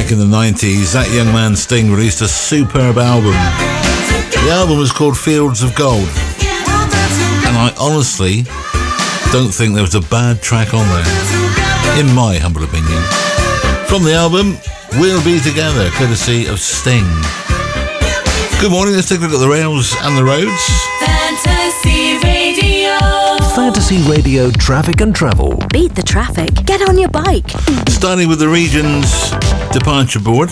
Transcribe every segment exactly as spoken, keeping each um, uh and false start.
back in the nineties, that young man Sting released a superb album. The album was called Fields of Gold, and I honestly don't think there was a bad track on there, in my humble opinion. From the album, We'll Be Together, courtesy of Sting. Good morning, let's take a look at the rails and the roads. Fantasy Radio. Fantasy Radio traffic and travel. Beat the traffic. Get on your bike. Starting with the region's departure board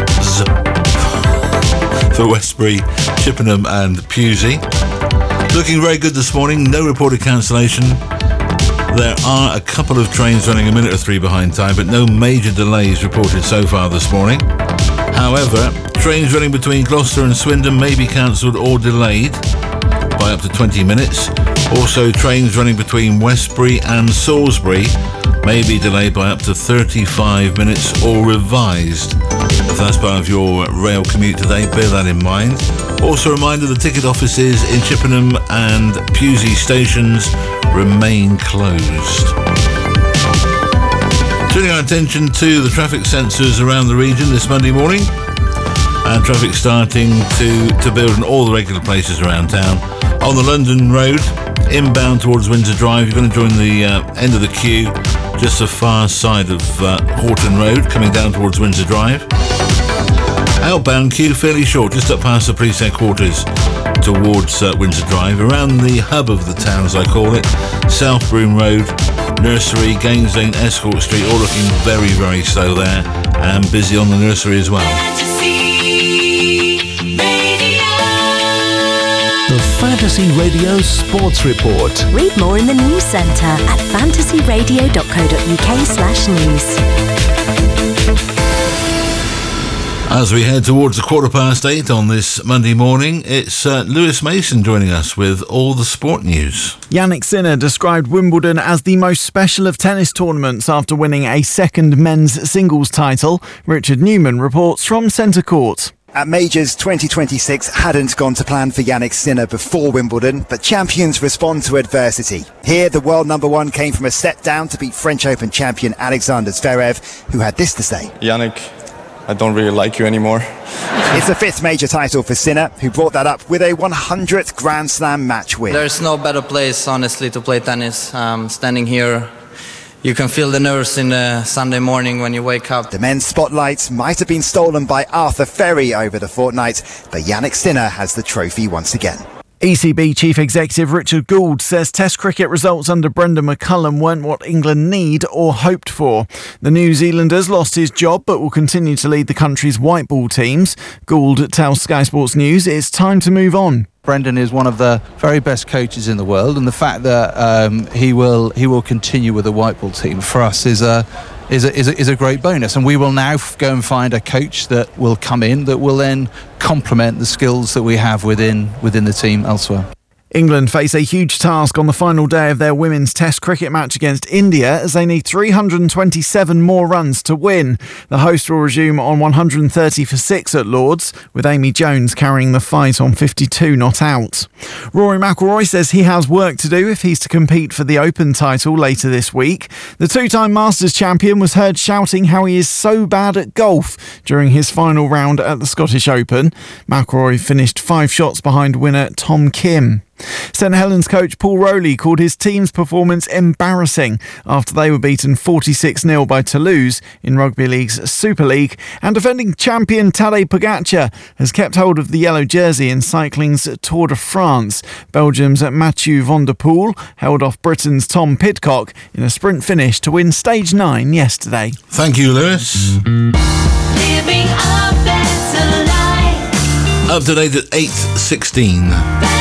for Westbury, Chippenham and Pewsey. Looking very good this morning, no reported cancellation. There are a couple of trains running a minute or three behind time, but no major delays reported so far this morning. However, trains running between Gloucester and Swindon may be cancelled or delayed by up to twenty minutes. Also, trains running between Westbury and Salisbury may be delayed by up to thirty-five minutes or revised. If that's part of your rail commute today, bear that in mind. Also a reminder, the ticket offices in Chippenham and Pewsey stations remain closed. Turning our attention to the traffic sensors around the region this Monday morning, and traffic starting to, to build in all the regular places around town. On the London Road, inbound towards Windsor Drive, you're going to join the uh, end of the queue just the far side of uh, Horton Road, coming down towards Windsor Drive. Outbound queue fairly short, just up past the police headquarters towards uh, Windsor Drive. Around the hub of the town, as I call it, South Broom Road, Nursery, Gaines Lane, Escort Street, all looking very, very slow there, and busy on the Nursery as well. The Fantasy Radio Sports Report. Read more in the news centre at fantasyradio dot co dot uk slash news. As we head towards the quarter past eight on this Monday morning, it's uh, Lewis Mason joining us with all the sport news. Jannik Sinner described Wimbledon as the most special of tennis tournaments after winning a second men's singles title. Richard Newman reports from Centre Court. At Majors twenty twenty-six hadn't gone to plan for Jannik Sinner before Wimbledon, but champions respond to adversity. Here, the world number one came from a set down to beat French Open champion Alexander Zverev, who had this to say. Jannik, I don't really like you anymore. It's the fifth major title for Sinner, who brought that up with a one hundredth Grand Slam match win. There's no better place, honestly, to play tennis. Um, standing here, you can feel the nerves in the Sunday morning when you wake up. The men's spotlight might have been stolen by Arthur Ferry over the fortnight, but Jannik Sinner has the trophy once again. E C B Chief Executive Richard Gould says Test cricket results under Brendan McCullum weren't what England need or hoped for. The New Zealanders lost his job but will continue to lead the country's white ball teams. Gould tells Sky Sports News it's time to move on. Brendan is one of the very best coaches in the world, and the fact that um, he will he will continue with the white ball team for us is a is a, is a is a great bonus. And we will now f- go and find a coach that will come in that will then complement the skills that we have within within the team elsewhere. England face a huge task on the final day of their women's Test cricket match against India as they need three hundred twenty-seven more runs to win. The host will resume on one hundred thirty for six at Lord's, with Amy Jones carrying the fight on fifty-two not out. Rory McIlroy says he has work to do if he's to compete for the Open title later this week. The two-time Masters champion was heard shouting how he is so bad at golf during his final round at the Scottish Open. McIlroy finished five shots behind winner Tom Kim. St Helens coach Paul Rowley called his team's performance embarrassing after they were beaten forty-six nil by Toulouse in Rugby League's Super League, and defending champion Tadej Pogacar has kept hold of the yellow jersey in cycling's Tour de France. Belgium's Mathieu van der Poel held off Britain's Tom Pidcock in a sprint finish to win stage nine yesterday. Thank you, Lewis. Living a better life. Up to date at eight sixteen.